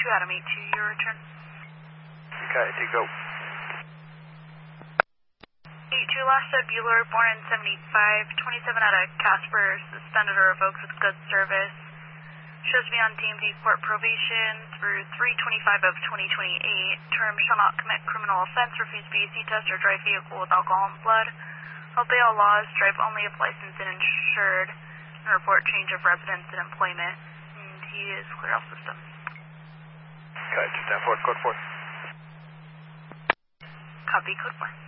Adam 82, your return. Okay, to go. 82, last said Bueller, born in 75, 27 out of Casper, suspended or revoked with good service. Shows to be on DMV court probation through 3/25 of 2028. Term shall not commit criminal offense, refuse BAC test, or drive vehicle with alcohol and blood. Obey all laws, drive only if licensed and insured, and report change of residence and employment. And he is clear off system. Okay, stand forward, code 4. Copy, code 4.